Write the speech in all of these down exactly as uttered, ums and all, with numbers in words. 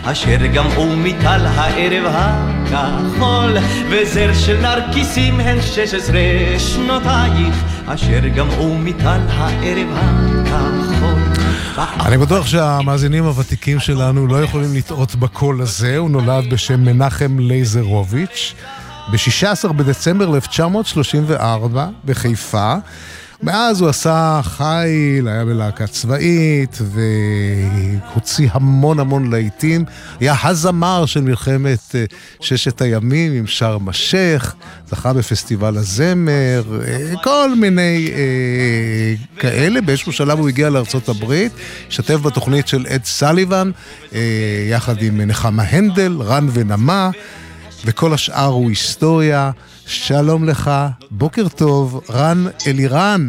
אשר גמעו מטל הערב הכחול, וזר של נרקיסים הן שש עשרה שנותייך, אשר גמעו מטל הערב הכחול. אני בטוח שהמאזינים הוותיקים שלנו לא יכולים לטעות בקול הזה. הוא נולד בשם מנחם לייזרוביץ' ב-שישה עשר בדצמבר אלף תשע מאות שלושים וארבע בחיפה. מאז הוא עשה חיל, היה בלהקה צבאית, והוציא המון המון להיטים. היה הזמר של מלחמת ששת הימים עם שארם א-שייח, זכה בפסטיבל הזמר, כל מיני אה, כאלה. באיזשהו שלב הוא הגיע לארצות הברית, השתתף בתוכנית של אד סליבן, אה, יחד עם נחמה הנדל, רן ונמה, וכל השאר הוא היסטוריה. שלום לך, בוקר טוב, רן אלירן.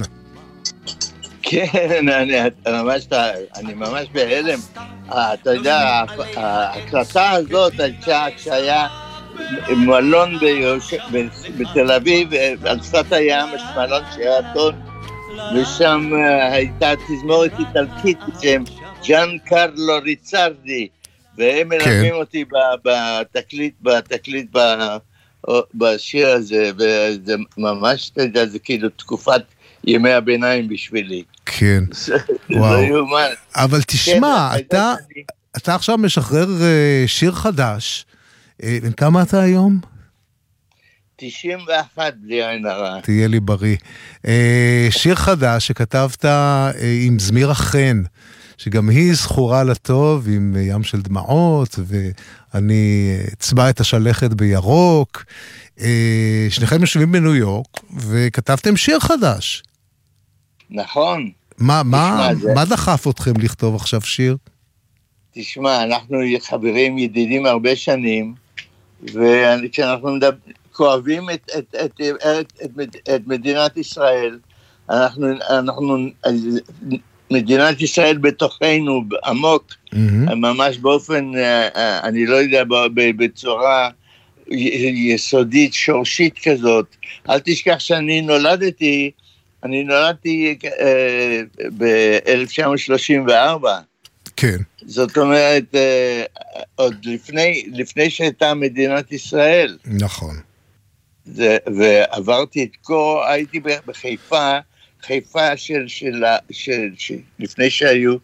כן, אני ממש, אני ממש בהלם. אתה יודע, ההקלטה הזאת הייתה כשהיה מלון בתל אביב, על שפת הים, מלון שרתון, ושם הייתה תזמורת איטלקית בשם ג'אן קרלו ריצרדי, והם מלווים אותי בתקליט, בתקליט, בשיר הזה, וזה ממש, אתה יודע, זה כאילו תקופת ימי הביניים בשבילי. כן, וואו. אבל תשמע, אתה, אתה עכשיו משחרר שיר חדש. בן כמה אתה היום? תשעים ואחת, בלי עין הרע. תהיה לי בריא. שיר חדש שכתבת עם זמיר החן, שגם היא זכורה לטוב עם ים של דמעות, ואני אצבע את השלכת בירוק. שניכם יושבים בניו יורק, וכתבתם שיר חדש. נכון. מה, מה, מה דחף אתכם לכתוב עכשיו שיר? תשמע, אנחנו חברים ידידים הרבה שנים, וכשאנחנו מדבר, כואבים את, את, את, את, את, את מדינת ישראל, אנחנו, אנחנו, מדינת ישראל בתוכנו עמוק, mm-hmm. ממש באופן, אני לא יודע, בצורה יסודית, שורשית כזאת. אל תשכח שאני נולדתי, אני נולדתי אה, ב-אלף תשע מאות שלושים וארבע. כן. זאת אומרת, אה, עוד לפני, לפני שהייתה מדינת ישראל. נכון. זה, ועברתי את כה, הייתי בחיפה, חיפה של, של, של, של, לפני שהיו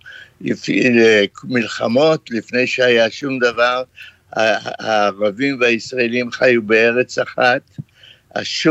מלחמות, לפני שהיה שום דבר, הערבים והישראלים חיו בארץ אחת, השוק